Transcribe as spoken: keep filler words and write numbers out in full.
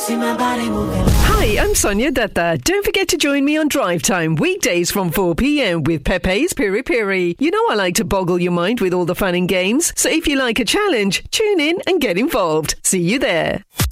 See my body moving. Hi, I'm Sonia Dutta. Don't forget to join me on Drive Time, weekdays from four p.m. with Pepe's Piri Piri. You know I like to boggle your mind with all the fun and games, so if you like a challenge, tune in and get involved. See you there.